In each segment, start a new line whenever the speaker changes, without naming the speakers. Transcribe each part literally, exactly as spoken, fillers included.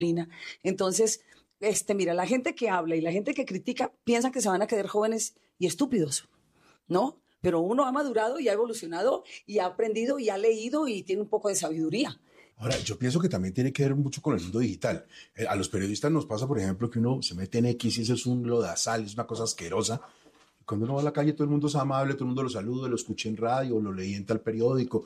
disciplina. Entonces, este, mira, la gente que habla y la gente que critica piensan que se van a quedar jóvenes y estúpidos, ¿no? Pero uno ha madurado y ha evolucionado y ha aprendido y ha leído y tiene un poco de sabiduría.
Ahora, yo pienso que también tiene que ver mucho con el mundo digital. Eh, a los periodistas nos pasa, por ejemplo, que uno se mete en X y eso es un lodazal, es una cosa asquerosa. Y cuando uno va a la calle, todo el mundo es amable, todo el mundo lo saluda, lo escucha en radio, lo leí en tal periódico.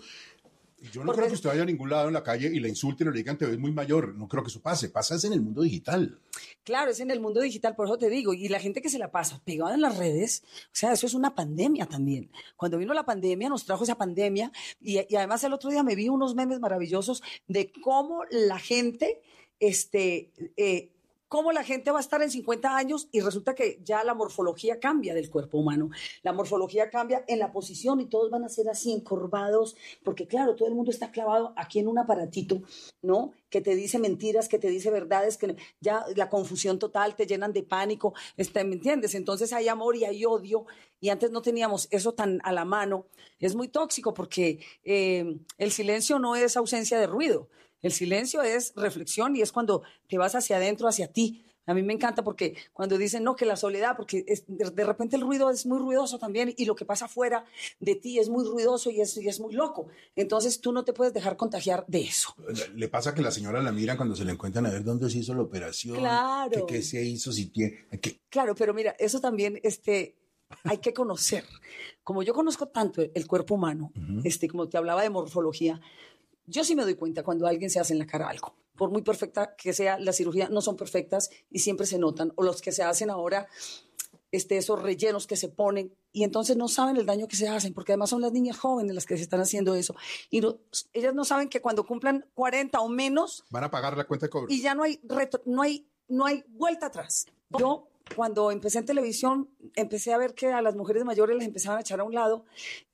Yo no
Porque
creo que usted vaya a ningún lado en la calle y le insulten o le digan te ves muy mayor. No creo que eso pase. Pasa es en el mundo digital.
Claro, es en el mundo digital, por eso te digo. Y la gente que se la pasa pegada en las redes, o sea, eso es una pandemia también. Cuando vino la pandemia, nos trajo esa pandemia. Y, y además el otro día me vi unos memes maravillosos de cómo la gente, este... Eh, cómo la gente va a estar en cincuenta años y resulta que ya la morfología cambia del cuerpo humano. La morfología cambia en la posición y todos van a ser así encorvados, porque claro, todo el mundo está clavado aquí en un aparatito, ¿no? Que te dice mentiras, que te dice verdades, que ya la confusión total, te llenan de pánico, este, ¿me entiendes? Entonces hay amor y hay odio y antes no teníamos eso tan a la mano. Es muy tóxico porque eh, el silencio no es ausencia de ruido. El silencio es reflexión y es cuando te vas hacia adentro, hacia ti. A mí me encanta porque cuando dicen, no, que la soledad, porque es, de, de repente el ruido es muy ruidoso también y lo que pasa fuera de ti es muy ruidoso y es, y es muy loco. Entonces tú no te puedes dejar contagiar de eso.
Le pasa que la señora la miran cuando se le encuentran a ver dónde se hizo la operación.
Claro.
Que qué se hizo, si tiene... Que...
Claro, pero mira, eso también este, hay que conocer. Como yo conozco tanto el cuerpo humano, uh-huh. este, como te hablaba de morfología, yo sí me doy cuenta cuando a alguien se hace en la cara algo. Por muy perfecta que sea la cirugía, no son perfectas y siempre se notan. O los que se hacen ahora, este, esos rellenos que se ponen y entonces no saben el daño que se hacen, porque además son las niñas jóvenes las que se están haciendo eso. Y no, ellas no saben que cuando cumplan cuarenta o menos...
van a pagar la cuenta de cobro.
Y ya no hay, retro, no hay, no hay vuelta atrás. Yo... Cuando empecé en televisión, empecé a ver que a las mujeres mayores les empezaban a echar a un lado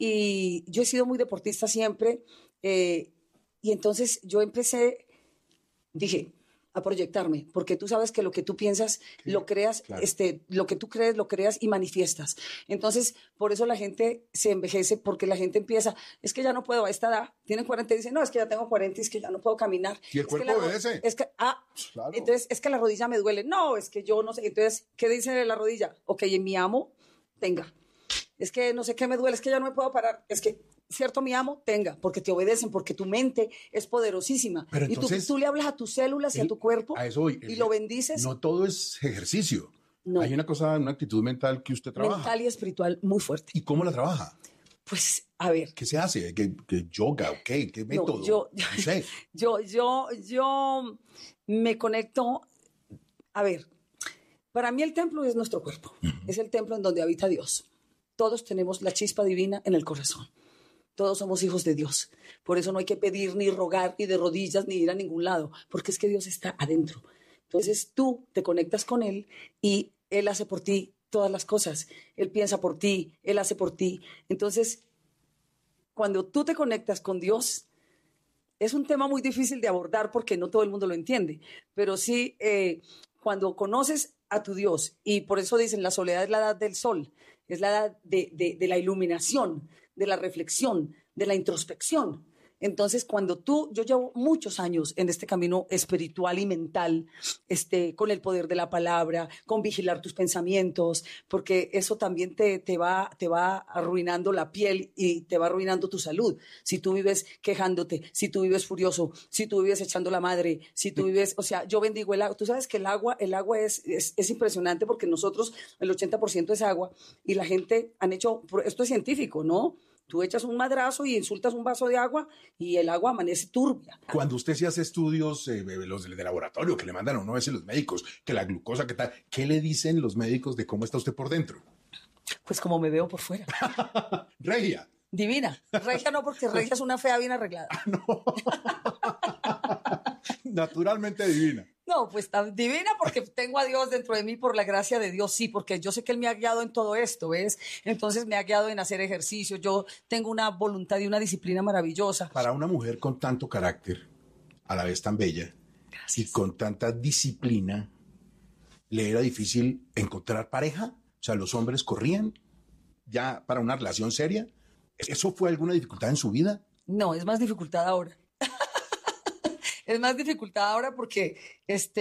y yo he sido muy deportista siempre eh, y entonces yo empecé, dije, a proyectarme, porque tú sabes que lo que tú piensas, sí, lo creas, claro. este, lo que tú crees, lo creas y manifiestas. Entonces, por eso la gente se envejece, porque la gente empieza, es que ya no puedo a esta edad, tienen cuarenta y dicen, no, es que ya tengo cuarenta y es que ya no puedo caminar.
Y el
es
cuerpo
que la,
obedece.
Es que, ah, claro. Entonces, es que la rodilla me duele. No, es que yo no sé. Entonces, ¿qué dice de la rodilla? Ok, en mi amo, tenga. Es que no sé qué me duele, es que ya no me puedo parar. Es que, cierto, mi amo, tenga, porque te obedecen, porque tu mente es poderosísima.
Pero entonces,
y tú, tú le hablas a tus células
el,
y a tu cuerpo
a eso voy,
y
el,
lo bendices.
No todo es ejercicio.
No.
Hay una cosa, una actitud mental que usted trabaja.
Mental y espiritual muy fuerte.
¿Y cómo la trabaja?
Pues, a ver.
¿Qué se hace? ¿Qué, qué yoga? ¿Qué, qué método?
No, yo,
no sé.
yo, yo, yo me conecto. A ver, para mí el templo es nuestro cuerpo. Uh-huh. Es el templo en donde habita Dios. Todos tenemos la chispa divina en el corazón. Todos somos hijos de Dios. Por eso no hay que pedir ni rogar ni de rodillas ni ir a ningún lado, porque es que Dios está adentro. Entonces tú te conectas con Él y Él hace por ti todas las cosas. Él piensa por ti, Él hace por ti. Entonces, cuando tú te conectas con Dios, es un tema muy difícil de abordar porque no todo el mundo lo entiende, pero sí, eh, cuando conoces a tu Dios, y por eso dicen, la soledad es la edad del sol, es la edad de, de, de la iluminación, de la reflexión, de la introspección. Entonces, cuando tú, yo llevo muchos años en este camino espiritual y mental, este, con el poder de la palabra, con vigilar tus pensamientos, porque eso también te, te va, te va arruinando la piel y te va arruinando tu salud. Si tú vives quejándote, si tú vives furioso, si tú vives echando la madre, si tú vives, o sea, yo bendigo el agua. Tú sabes que el agua, el agua es, es, es impresionante porque nosotros, el ochenta por ciento es agua y la gente han hecho, esto es científico, ¿no? Tú echas un madrazo y insultas un vaso de agua y el agua amanece turbia.
Cuando usted se hace estudios, eh, los de, de laboratorio que le mandan a uno a veces los médicos, que la glucosa, que tal, ¿qué le dicen los médicos de cómo está usted por dentro?
Pues como me veo por fuera.
Regia.
Divina. Regia no, porque regia es una fea bien arreglada.
No. Naturalmente divina.
No, pues tan divina porque tengo a Dios dentro de mí por la gracia de Dios, sí, porque yo sé que Él me ha guiado en todo esto, ¿ves? Entonces me ha guiado en hacer ejercicio, yo tengo una voluntad y una disciplina maravillosa.
Para una mujer con tanto carácter, a la vez tan bella, gracias, y con tanta disciplina, ¿le era difícil encontrar pareja? O sea, ¿los hombres corrían ya para una relación seria? ¿Eso fue alguna dificultad en su vida?
No, es más dificultad ahora. es más dificultad ahora porque este